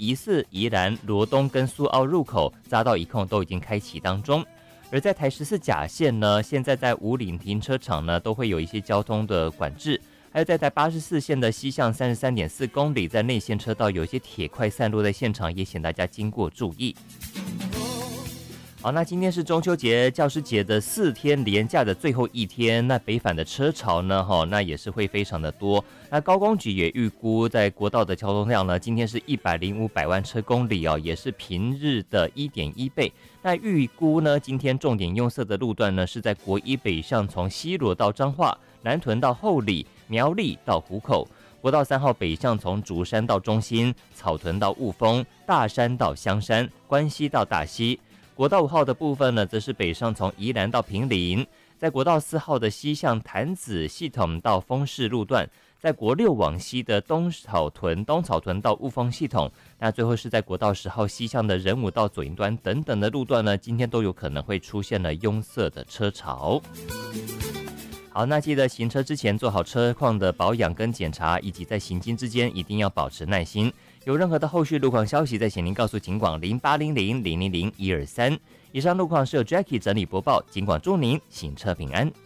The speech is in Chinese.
疑似宜兰罗东跟苏澳入口匝道一控都已经开启当中。而在台14甲线呢，现在在武岭停车场呢都会有一些交通的管制，还有在台84线的西向33.4公里，在内线车道有一些铁块散落在现场，也请大家经过注意。好，那今天是中秋节、教师节的4天连假的最后一天，那北返的车潮呢，那也是会非常的多。那高工局也预估，在国道的交通量呢，今天是105百万车公里哦，也是平日的1.1倍。那预估呢，今天重点用色的路段呢，是在国一北上，从西螺到彰化、南屯到后里、苗栗到湖口。国道3号北上，从竹山到中心、草屯到雾峰、大山到香山、关西到大溪。国道5号的部分呢，则是北上从宜兰到坪林，在国道4号的西向潭子系统到丰市路段，在国6往西的东草屯到雾峰系统，那最后是在国道10号西向的仁武到左营端等等的路段呢，今天都有可能会出现了拥塞的车潮。好，那记得行车之前做好车况的保养跟检查，以及在行经之间一定要保持耐心。有任何的后续路况消息，再请您告诉警广0800-000-123。以上路况是由 Jackie 整理播报，警广祝您行车平安。